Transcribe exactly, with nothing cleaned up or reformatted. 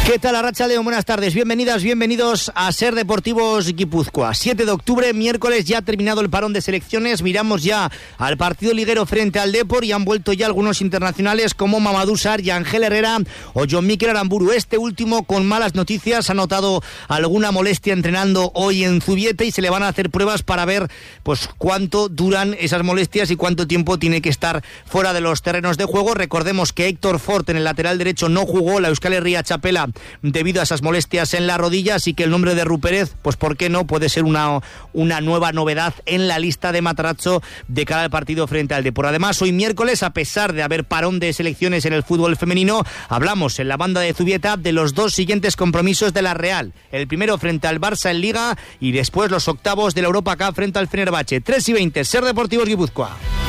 ¿Qué tal, Arratsaldeon? Buenas tardes, bienvenidas, bienvenidos a Ser Deportivos Guipúzcoa. siete de octubre, miércoles, ya ha terminado el parón de selecciones, miramos ya al partido liguero frente al Depor y han vuelto ya algunos internacionales como Mamadou Sarr y Ángel Herrera o Jon Mikel Aramburu. Este último con malas noticias, ha notado alguna molestia entrenando hoy en Zubieta y se le van a hacer pruebas para ver pues cuánto duran esas molestias y cuánto tiempo tiene que estar fuera de los terrenos de juego. Recordemos que Héctor Fort en el lateral derecho no jugó, la Euskal Herria Txapela, debido a esas molestias en la rodilla, así que el nombre de Rupérez, pues por qué no, puede ser una, una nueva novedad en la lista de Matarazzo de cara al partido frente al Depor. Además, hoy miércoles, a pesar de haber parón de selecciones en el fútbol femenino, hablamos en la banda de Zubieta de los dos siguientes compromisos de la Real. El primero frente al Barça en Liga y después los octavos de la Europa Cup frente al Fenerbahce. tres y veinte, Ser Deportivos Guipúzcoa.